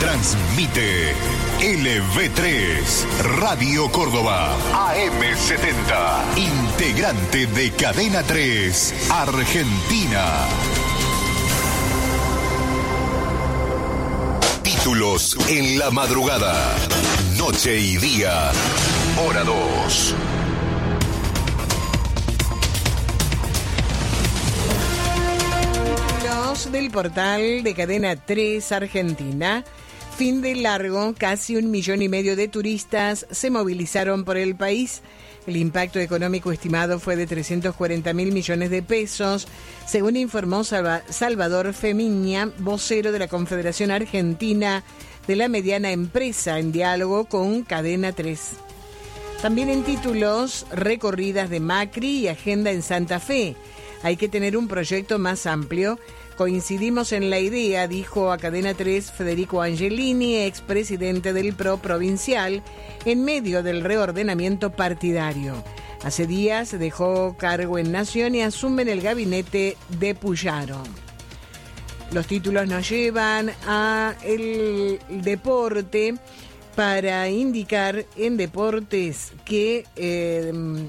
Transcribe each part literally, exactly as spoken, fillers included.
Transmite L V tres, Radio Córdoba, A M setenta, integrante de Cadena tres, Argentina. Títulos en la madrugada, noche y día, hora dos. Del portal de Cadena tres Argentina. Fin de largo, casi un millón y medio de turistas se movilizaron por el país. El impacto económico estimado fue de trescientos cuarenta mil millones de pesos, según informó Salva- Salvador Femiña, vocero de la Confederación Argentina de la Mediana Empresa, en diálogo con Cadena tres. También en títulos, recorridas de Macri y agenda en Santa Fe. Hay que tener un proyecto más amplio. Coincidimos en la idea, dijo a Cadena tres Federico Angelini, expresidente del P R O provincial, en medio del reordenamiento partidario. Hace días dejó cargo en Nación y asume en el gabinete de Puyaro. Los títulos nos llevan a el deporte para indicar en deportes que eh,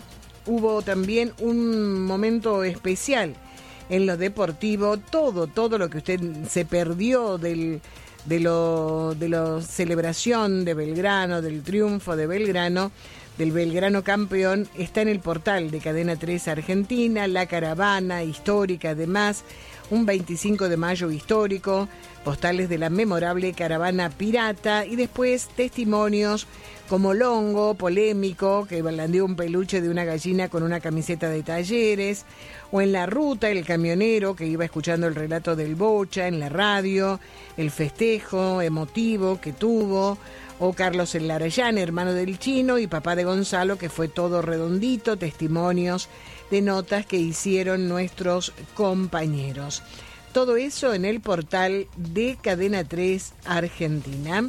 hubo también un momento especial en lo deportivo. Todo, todo lo que usted se perdió del, de lo de la celebración de Belgrano, del triunfo de Belgrano, del Belgrano campeón, está en el portal de Cadena tres Argentina, la caravana histórica, además, un veinticinco de mayo histórico, postales de la memorable caravana pirata y después testimonios como Longo, polémico, que blandeó un peluche de una gallina con una camiseta de Talleres, o en la ruta el camionero que iba escuchando el relato del Bocha en la radio, el festejo emotivo que tuvo, o Carlos El Larayán, hermano del Chino y papá de Gonzalo, que fue todo redondito, testimonios de notas que hicieron nuestros compañeros. Todo eso en el portal de Cadena tres Argentina.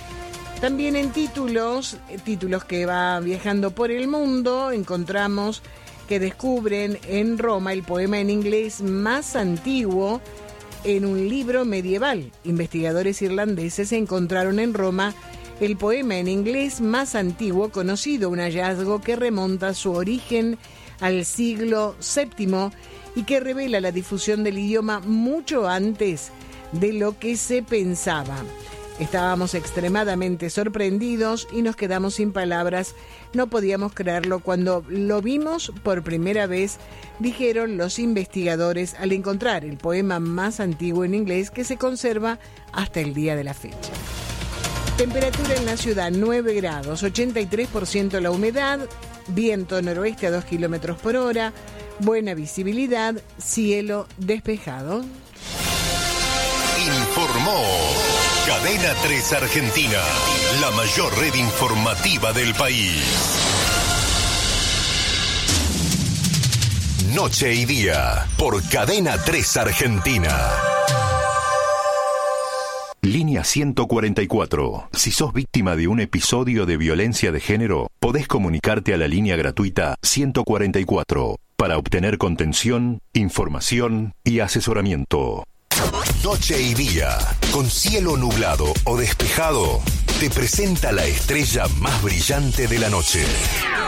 También en títulos, títulos que va viajando por el mundo, encontramos que descubren en Roma el poema en inglés más antiguo en un libro medieval. Investigadores irlandeses encontraron en Roma el poema en inglés más antiguo conocido, un hallazgo que remonta su origen al siglo séptimo y que revela la difusión del idioma mucho antes de lo que se pensaba. Estábamos extremadamente sorprendidos y nos quedamos sin palabras. No podíamos creerlo cuando lo vimos por primera vez, dijeron los investigadores al encontrar el poema más antiguo en inglés que se conserva hasta el día de la fecha. Temperatura en la ciudad nueve grados, ochenta y tres por ciento la humedad, viento noroeste a dos kilómetros por hora, buena visibilidad, cielo despejado. Informó Cadena tres Argentina, la mayor red informativa del país. Noche y día, por Cadena tres Argentina. Línea ciento cuarenta y cuatro. Si sos víctima de un episodio de violencia de género, podés comunicarte a la línea gratuita ciento cuarenta y cuatro para obtener contención, información y asesoramiento. Noche y día, con cielo nublado o despejado, te presenta la estrella más brillante de la noche.